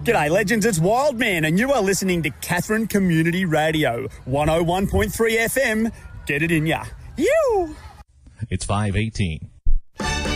G'day, legends. It's Wildman, and you are listening to Katherine Community Radio, 101.3 FM. Get it in ya. You. It's 5:18.